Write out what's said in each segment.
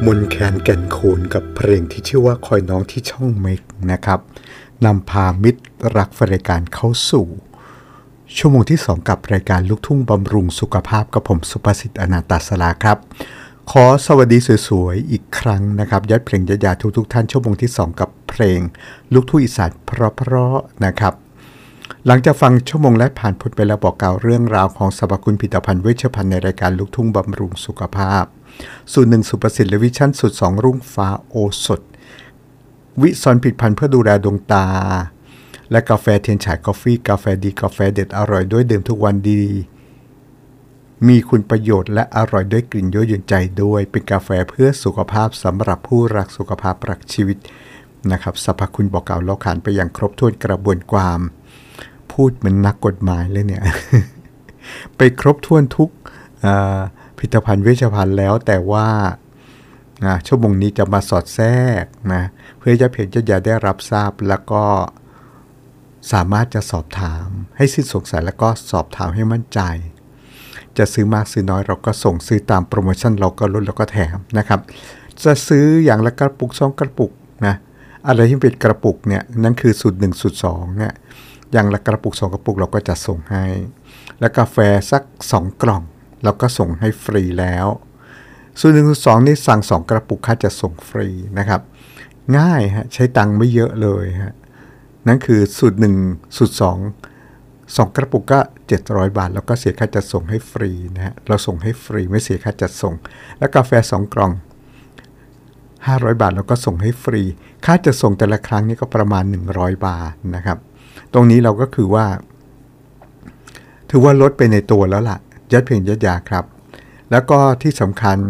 มนแคนแก่นคูนกับเพลงที่ชื่อว่าคอยน้องที่ช่องเมกนะครับนำพามิตรรักแฟนรายการเข้าสู่ชั่วโมงที่2กับรายการลูกทุ่งบำรุงสุขภาพกับผมสุภสิทธิ์อนันตสราครับขอสวัสดีสวยๆอีกครั้งนะครับยัดเพลงยาทุกท่านชั่วโมงที่2กับเพลงลูกทุ่งอีสานเพราะๆนะครับหลังจากฟังชั่วโมงแรกผ่านพ้นไปแล้วบอกกล่าวเรื่องราวของสรรพคุณผลิตภัณฑ์เวชภัณฑ์ในรายการลูกทุ่งบำรุงสุขภาพสูตร1สุประสิทธิ์และวิชั่นสูตร2รุ่งฟ้าโอสถวิซอนผลิตภัณฑ์เพื่อดูแลดวงตาและกาแฟเทียนฉายกาแฟกาแฟดีกาแฟเด็ดอร่อยด้วยดื่มทุกวันดีมีคุณประโยชน์และอร่อยด้วยกลิ่นยั่วยุใจด้วยเป็นกาแฟเพื่อสุขภาพสำหรับผู้รักสุขภาพรักชีวิตนะครับสรรพคุณบอกกล่าวเราขานไปอย่างครบถ้วนกระบวนความพูดเหมือนนักกฎหมายเลยเนี่ย ไปครบถ้วนทุกผลิตภัณฑ์เวชภัณฑ์แล้วแต่ว่าชั่วโมงนี้จะมาสอดแทรกนะเพื่อจะเพียงจะได้รับทราบแล้วก็สามารถจะสอบถามให้สิ้นสงสัยแล้วก็สอบถามให้มั่นใจจะซื้อมากซื้อน้อยเราก็ส่งซื้อตามโปรโมชั่นเราก็ลดแล้วก็แถมนะครับจะซื้ออย่างละกระปุก2กระปุกนะอะไรที่เป็นกระปุกเนี่ยนั่นคือสูตร1สูตร2เนี่ยอย่างละกระปุก2กระปุกเราก็จะส่งให้แล้วกาแฟสัก2กล่องเราก็ส่งให้ฟรีแล้วสูตร1สูตร2นี่สั่ง2กระปุกค่าจะส่งฟรีนะครับง่ายฮะใช้ตังค์ไม่เยอะเลยฮะนั่นคือสูตร1สูตร2กระปุกก็700 บาทแล้วก็เสียค่าจัดส่งให้ฟรีนะฮะเราส่งให้ฟรีไม่เสียค่าจัดส่งแล้วกาแฟ2กล่อง500 บาทแล้วก็ส่งให้ฟรีค่าจัดส่งแต่ละครั้งนี่ก็ประมาณ100 บาทนะครับตรงนี้เราก็คือว่าถือว่าลดไปในตัวแล้วล่ะยัดเพียงยัดยาครับแล้วก็ที่สำคัญ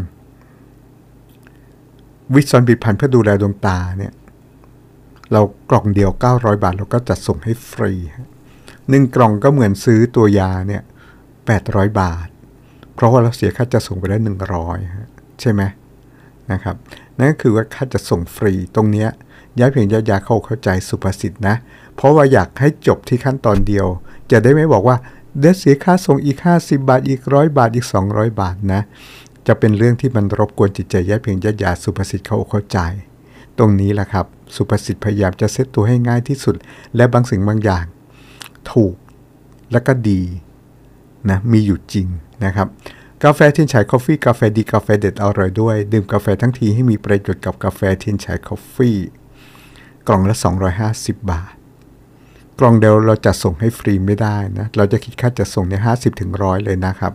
วิซอนผลิตภัณฑ์เพื่อดูแลดวงตาเนี่ยเรากล่องเดียว900 บาทเราก็จัดส่งให้ฟรี1กล่องก็เหมือนซื้อตัวยาเนี่ย800 บาทเพราะว่าเราเสียค่าจัดส่งไปแล้ว100ใช่ไหมนะครับนั่นก็คือว่าค่าจัดส่งฟรีตรงนี้ย้ายเพียงยาเข้าใจสุภาษิตนะเพราะว่าอยากให้จบที่ขั้นตอนเดียวจะได้ไม่บอกว่าเดี๋ยวเสียค่าส่งอีก50 บาทอีก100 บาทอีก200 บาทนะจะเป็นเรื่องที่มันรบกวนจิตใจย้ายเพียงยาสุภาษิตเข้าใจตรงนี้แหละครับสุภาษิตพยายามจะเซตตัวให้ง่ายที่สุดและบางสิ่งบางอย่างถูกและก็ดีนะมีอยู่จริงนะครับกาแฟเทียนฉายกาแฟกาแฟดีกาแฟเด็ดอร่อยด้วยดื่มกาแฟทั้งทีให้มีประโยชน์กับกาแฟเทียนฉายกาแฟกล่องละ250 บาทกล่องเดียวเราจะส่งให้ฟรีไม่ได้นะเราจะคิดค่าจัดส่งเนี่ย50 ถึง 100เลยนะครับ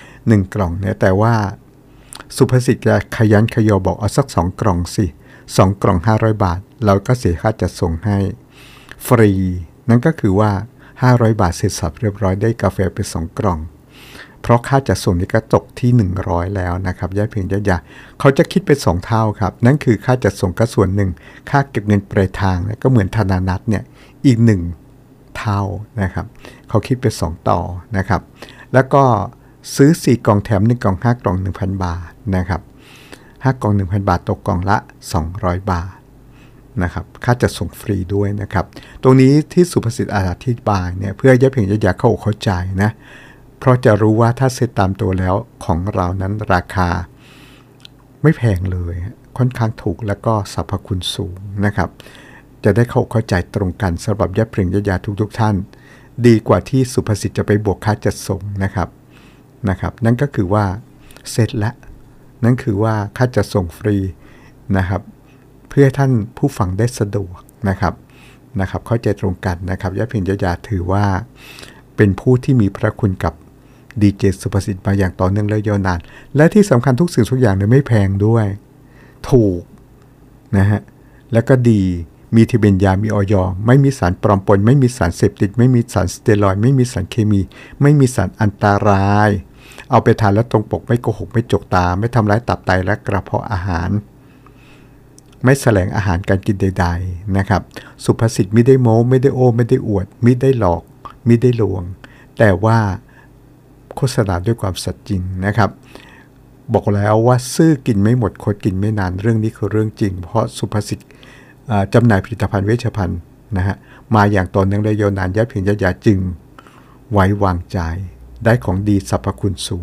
1กล่องเนี่ยแต่ว่าสุภาษิตจะขยันขยอบอกเอาสัก2กล่องสิ2กล่อง500 บาทเราก็เสียค่าจัดส่งให้ฟรีนั่นก็คือว่า500 บาทเสร็จสับเรียบร้อยได้กาแฟไป2กล่องเพราะค่าจัดส่งนี่ก็ตกที่100แล้วนะครับย้ายเพียงยาเขาจะคิดเป็น2เท่าครับนั่นคือค่าจัดส่งก็ส่วนหนึ่งค่าเก็บเงินปลายทางเนี่ยก็เหมือนธนานัตเนี่ยอีก1เท่านะครับเขาคิดเป็น2ต่อนะครับแล้วก็ซื้อ4กล่องแถม1กล่อง5กล่อง 1,000 บาทนะครับ5กล่อง 1,000 บาทตกกล่องละ200 บาทนะครับค่าจัดส่งฟรีด้วยนะครับตรงนี้ที่สุภาษิตอธิบายเนี่ยเพื่อย้ายเพียงยาเข้าใจนะเพราะจะรู้ว่าถ้าเซตตามตัวแล้วของเรานั้นราคาไม่แพงเลยค่อนข้างถูกแล้วก็สรรพคุณสูงนะครับจะได้เข้าใจตรงกันสำหรับยัดเพลงยาทุกท่านดีกว่าที่สุภาษิตจะไปบวกค่าจัดส่งนะครับนั่นก็คือว่าเสร็จแล้วนั่นคือว่าค่าจัดส่งฟรีนะครับเพื่อท่านผู้ฟังได้สะดวกนะครับเข้าใจตรงกันนะครับยัดเพลงยาถือว่าเป็นผู้ที่มีพระคุณกับดีเจสุภาษิตมาอย่างต่อเนื่องและยาวนานและที่สำคัญทุกสิ่งทุกอย่างเนี่ยไม่แพงด้วยถูกนะฮะแล้วก็ดีมีทะเบียนยามีอย.ไม่มีสารปลอมปนไม่มีสารเสพติดไม่มีสารสเตียรอยด์ไม่มีสารเคมีไม่มีสารอันตรายเอาไปทานแล้วตรงปกไม่โกหกไม่จกตาไม่ทำร้ายตับไตและกระเพาะอาหารไม่แสลงอาหารการกินใดๆนะครับสุภาษิตไม่ได้โม้ไม่ได้โอ้ไม่ได้อวดไม่ได้หลอกไม่ได้ลวงแต่ว่าโฆษณาด้วยความสัตย์จริงนะครับบอกแล้วว่าซื่อกินไม่หมดคดกินไม่นานเรื่องนี้คือเรื่องจริงเพราะสุภาษิตจำหน่ายผลิตภัณฑ์เวชภัณฑ์นะฮะมาอย่างต่อเนื่องและยาวนานยัดเพียงยาจึงไว้วางใจได้ของดีสรรพคุณสูง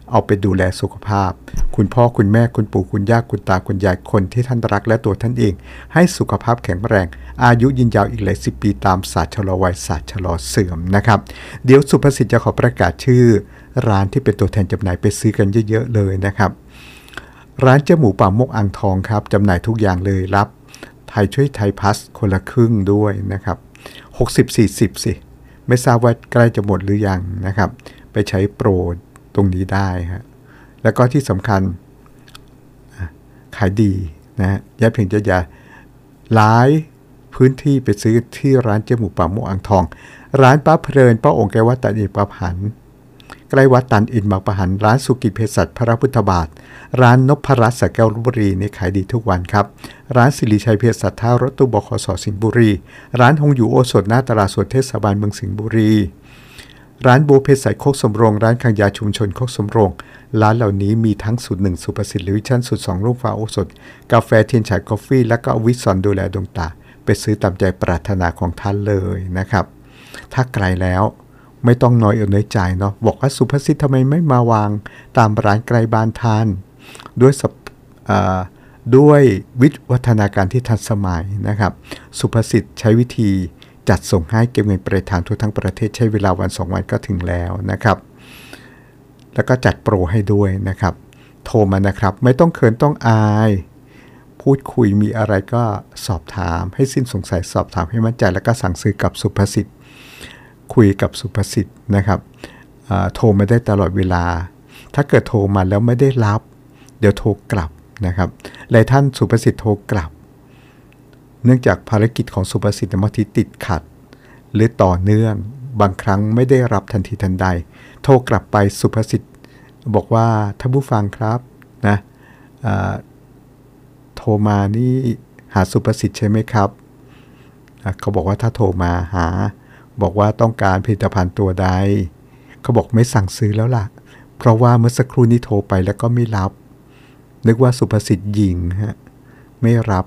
เอาไปดูแลสุขภาพคุณพ่อคุณแม่คุณปู่คุณย่าคุณตาคุณยายคนที่ท่านรักและตัวท่านเองให้สุขภาพแข็งแรงอายุยืนยาวอีกหลาย10 ปีตามศาสตร์ชะลอวัยศาสตร์ชะลอเสื่อมนะครับเดี๋ยวสุภสิทธิ์จะขอประกาศชื่อร้านที่เป็นตัวแทนจำหน่ายไปซื้อกันเยอะๆเลยนะครับร้านเจ๊หมูป่าโมกอ่างทองครับจำหน่ายทุกอย่างเลยรับไทยช่วยไทยพัสคนละครึ่งด้วยนะครับ60-40สิไม่ทราบว่าใกล้จะหมดหรือยังนะครับไปใช้โปรตรงนี้ได้ฮะแล้วก็ที่สำคัญขายดีนะยายเพียงจะหลายพื้นที่ไปซื้อที่ร้านเจ๊หมูป่าโมกอ่างทองร้านป้าเพลินป้าองค์แกวัดตันอินปะผันใกล้วัดตันอินบางปะหันร้านสุกิเภสัชพระพุทธบาทร้านนพรัตน์สระแก้วลพบุรีนี่ขายดีทุกวันครับร้านสิริชัยเภสัชท่ารถตู้บขสสิงห์บุรีร้านฮงอยู่โอสถหน้าตลาดสดเทศบาลเมืองสิงห์บุรีร้านโบเภสัชโคกสมโรงร้านคังยาชุมชนโคกสมโรงร้านเหล่านี้มีทั้งสูตร1สุภสิทธิ์หรือวิชั่นสูตร2ลูกฟ้าโอสถกาแฟเทียนฉายกาแฟและก็วิสซอนดูแลดวงตาไปซื้อตามใจปรารถนาของท่านเลยนะครับถ้าไกลแล้วไม่ต้องน้อยอกน้อยใจเนาะบอกว่าสุภสิทธิ์ทำไมไม่มาวางตามร้านไกลบ้านท่านด้วยวัฒนาการที่ทันสมัยนะครับสุภสิทธิ์ใช้วิธีจัดส่งให้เก็บเงินปลายทางทั่วทั้งประเทศใช้เวลาวัน2 วันก็ถึงแล้วนะครับแล้วก็จัดโปรให้ด้วยนะครับโทรมานะครับไม่ต้องเขินต้องอายพูดคุยมีอะไรก็สอบถามให้สิ้นสงสัยสอบถามให้มั่นใจแล้วก็สั่งซื้อกับสุภสิทธิ์คุยกับสุภสิทธิ์นะครับโทรมาได้ตลอดเวลาถ้าเกิดโทรมาแล้วไม่ได้รับเดี๋ยวโทรกลับนะครับหลายท่านสุภสิทธิ์โทรกลับเนื่องจากภารกิจของสุภสิทธิ์บางทีติดขัดหรือต่อเนื่องบางครั้งไม่ได้รับทันทีทันใดโทรกลับไปสุภสิทธิ์บอกว่าท่านผู้ฟังครับนะโทรมานี่หาสุภสิทธิ์ใช่ไหมครับเขาบอกว่าถ้าโทรมาหาบอกว่าต้องการผลิตภัณฑ์ตัวใดเขาบอกไม่สั่งซื้อแล้วล่ะเพราะว่าเมื่อสักครู่นี้โทรไปแล้วก็ไม่รับนึกว่าสุภสิทธิ์หญิงฮะไม่รับ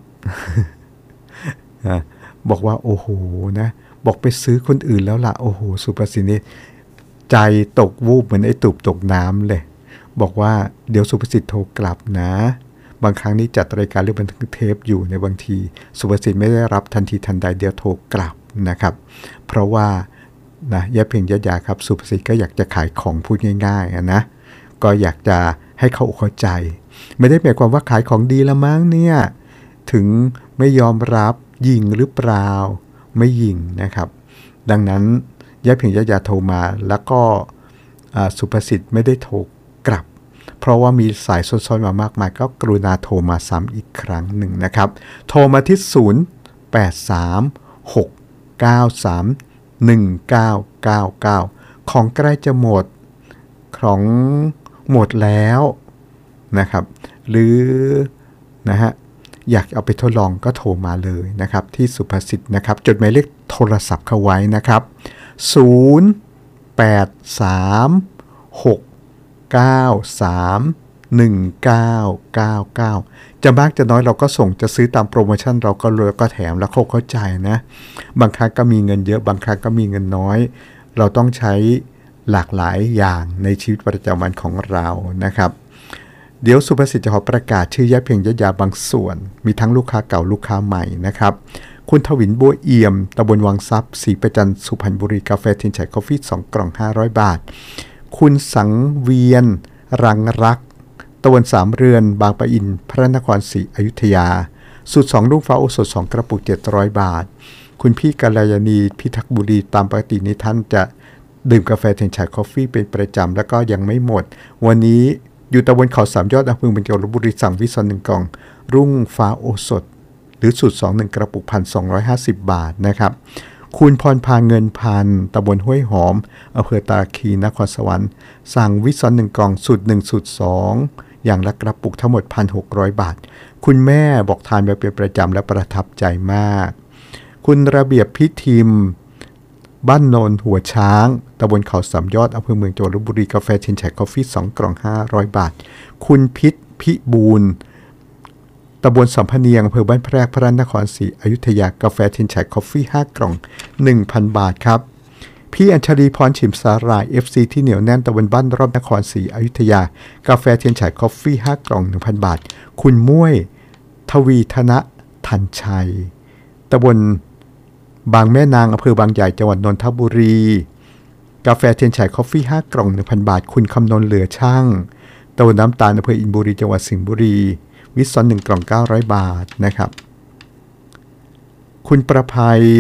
บอกว่าโอ้โหนะบอกไปซื้อคนอื่นแล้วล่ะโอ้โหสุภสิทธิ์นี่ใจตกวูบเหมือนไอ้ตูบตกน้ำเลยบอกว่าเดี๋ยวสุภสิทธิ์โทรกลับนะบางครั้งนี้จัดรายการหรือบันทึกเทปอยู่ในบางทีสุภสิทธิ์ไม่ได้รับทันทีทันใดเดี๋ยวโทรกลับนะครับเพราะว่านะยะเพียงยะยาครับสุภสิทธิ์ก็อยากจะขายของพูดง่ายๆนะก็อยากจะให้เขาเข้าใจไม่ได้หมายความว่าขายของดีละมั้งเนี่ยถึงไม่ยอมรับยิงหรือเปล่าไม่ยิงนะครับดังนั้นยะเพียงยะยาโทรมาแล้วก็สุภสิทธิ์ไม่ได้โทรกลับเพราะว่ามีสายซ้อนๆมามากมายก็กรุณาโทรมาซ้ำอีกครั้งหนึ่งนะครับโทรมาที่0836931999ของใกล้จะหมดของหมดแล้วนะครับหรือนะฮะอยากเอาไปทดลองก็โทรมาเลยนะครับที่สุภสิทธิ์นะครับจดหมายเลขโทรศัพท์เข้าไว้นะครับ0836931999จะมากจะน้อยเราก็ส่งจะซื้อตามโปรโมชั่นเราก็เลยก็แถมแล้วเขาเข้าใจนะบางครั้งก็มีเงินเยอะบางครั้งก็มีเงินน้อยเราต้องใช้หลากหลายอย่างในชีวิตประจำวันของเรานะครับเดี๋ยวสุภสิทธิ์จะขอประกาศชื่อยะเพียงยะยาบางส่วนมีทั้งลูกค้าเก่าลูกค้าใหม่นะครับคุณทวินบัวเอี่ยมตำบลวังทรัพย์ศรีประจันสุพรรณบุรีกาแฟเทียนฉายกาแฟ2 กล่อง500 บาทคุณสังเวียนรังรักตำบลสามเรือนบางปะอินพระนครศรีอยุธยาสูตร2ลูกฟ้าโอสถ2 กระปุก700 บาทคุณพี่กัลยาณีพิทักษ์บุรีตามปกตินี้ท่านจะดื่มกาแฟเทียนฉายกาแฟเป็นประจำแล้วก็ยังไม่หมดวันนี้อยู่ตำบลเขาสามยอดอำเภอเมืองจังหวัดลพบุรีสั่งวิสซอน1 กล่องรุ่งฟ้าโอสถหรือสูตร2 1 กระปุก 1,250 บาทนะครับคุณพรพาเงินพันตำบลห้วยหอมอำเภอตาคีนครสวรรค์สั่งวิสซอน1 กล่องสูตร1สูตร2อย่างละกระปุกทั้งหมด 1,600 บาทคุณแม่บอกทานมาเป็นประจำและประทับใจมากคุณระเบียบพิธิมบ้านโนนหัวช้างตำบลเขาสามยอดอำเภอเมืองจังหวัดลพบุรีกาแฟเทียนฉายกาแฟ2 กล่อง500 บาทคุณพิบูลตำบลสัมพเนียงอำเภอบ้านแพรกพระนครศรีอยุธยากาแฟเทียนฉายกาแฟ5 กล่อง 1,000 บาทครับพี่อัญชลีพรฉิมสาหร่าย FC ที่เหนียวแน่นตะวันบ้านรอบนครศรีอยุธยากาแฟเทียนฉายคอฟฟี่5กล่อง 1,000 บาทคุณม้วยทวีธนะทันชัยตำบลบางแม่นางอำเภอบางใหญ่จังหวัดนนทบุรีกาแฟเทียนฉายคอฟฟี่5กล่อง 1,000 บาทคุณคำนนเหลือช่างตำบลน้ำตาลอำเภออินบุรีจังหวัดสิงห์บุรีวิสซอน1กล่อง900 บาทนะครับคุณประภัย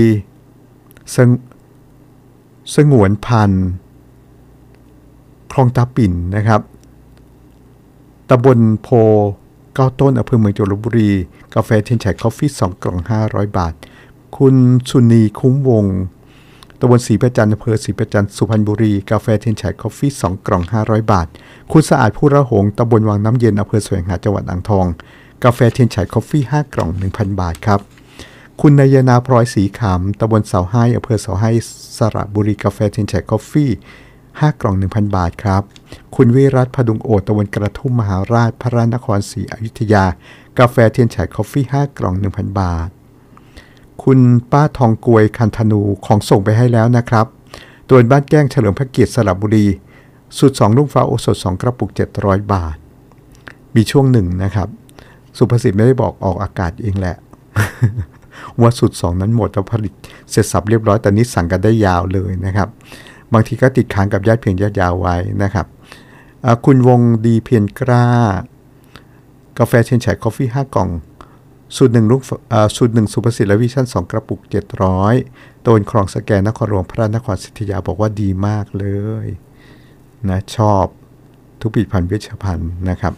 สงวนพันธ์คลองตาปิ่นนะครับตำบลโพ9ต้นอำเภอเมืองจังหวัดลพบุรีกาแฟเทียนฉายคอฟฟี่2กล่อง500 บาทคุณสุนีคุ้มวงตำบลศรีประจันอำเภอศรีประจันสุพรรณบุรีกาแฟเทียนฉายคอฟฟี่2กล่อง500 บาทคุณสะอาดผู้ระหงตำบลวังน้ำเย็นอำเภอแสวงหาจังหวัดอ่างทองกาแฟเทียนฉายคอฟฟี่5กล่อง 1,000 บาทครับคุณนายนาพลอยสีขำตำบลเสาให้อำเภอเสาให้สระบุรีกาแฟเทียนฉายคอฟฟี่5กล่อง 1,000 บาทครับคุณวิรัตพดุงโอตำบลกระทุ่มมหาราชพระนครศรีอยุธยากาแฟเทียนฉายคอฟฟี่5กล่อง 1,000 บาทคุณป้าทองกวยคันธนูของส่งไปให้แล้วนะครับตัวบ้านแก้งเฉลิมพระเกียรติสระบุรีสูตร2ลูกฟ้าโอสถ2กระปุก700 บาทมีช่วงหนึ่งนะครับสุภสิทธิ์ไม่ได้บอกออกอากาศเองแหละ ว่าสูตร2นั้นหมดแล้วผลิตเสร็จสับเรียบร้อยแต่นี้สั่งกันได้ยาวเลยนะครับบางทีก็ติดค้างกับญาติเพียงญาติยาวไว้นะครับคุณวงดีเพียรกล้ากาแฟเทียนฉายคอฟฟี่5กล่องสูตร1สุภสิทธิ์และวิชั่น2กระปุก700ต้นคลองสแกนนครหลวงพระนครศรีอยุธยาบอกว่าดีมากเลยนะชอบทุกผลิตภัณฑ์เวชภัณฑ์นะครับ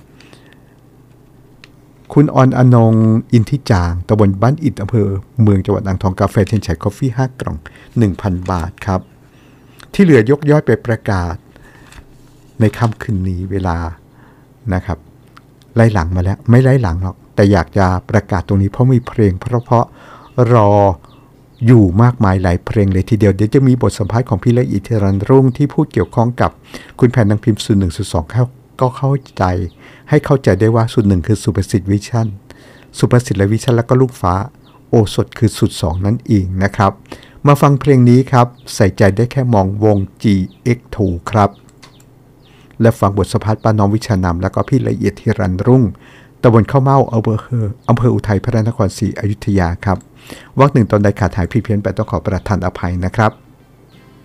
คุณออนอนงอินทิจางตำบลบ้านอิฐอำเภอเมืองจังหวัดอ่างทองกาแฟเทียนฉายคอฟฟี่5กล่อง 1,000 บาทครับที่เหลือยกย่อยไปประกาศในค่ำคืนนี้เวลานะครับไล่หลังมาแล้วไม่ไล่หลังหรอกแต่อยากจะประกาศตรงนี้เพราะมีเพลงเพราะรออยู่มากมายหลายเพลงเลยทีเดียวเดี๋ยวจะมีบทสัมภาษณ์ของพี่ละเอียดธีรันรุ่งที่พูดเกี่ยวข้องกับคุณแผนนางพิมพ์สูตร1สูตร2ก็เข้าใจให้เข้าใจได้ว่าสูตร1คือสุภสิทธิ์วิชั่นสุภสิทธิ์และวิชั่นแล้วก็ลูกฟ้าโอสถคือสูตร2นั่นเองนะครับมาฟังเพลงนี้ครับใส่ใจได้แค่มองวง GX2 ครับและฟังบทสัมภาษณ์ป้าน้องวิชานำแล้วก็พี่ละเอียดธีรันรุ่งตำบลข้าวเม่าอำเภออุทัยพระนครศรีอยุธยาครับวรรคหนึ่งตอนใดขาดหายผิดเพี้ยนไปต้องขอประทานอภัยนะครับ